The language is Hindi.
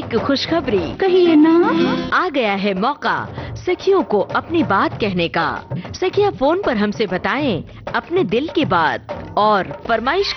एक खुशखबरी कहिए ना। आ गया है मौका सखियों को अपनी बात कहने का। सखियां फोन पर हमसे बताएं अपने दिल की बात और फरमाइश